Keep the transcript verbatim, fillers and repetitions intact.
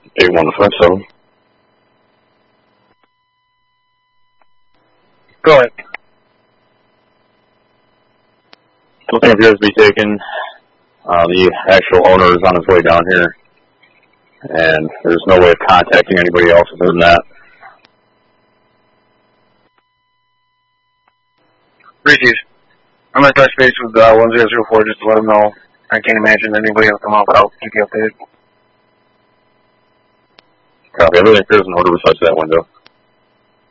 eight one five seven. Go ahead. Nothing appears to be taken. Uh, the actual owner is on his way down here, and there's no way of contacting anybody else other than that. Reese's, I'm going to touch base with uh, one zero zero four just to let them know. I can't imagine anybody will come out, but I'll keep you updated. Copy. Everything appears in order besides that window.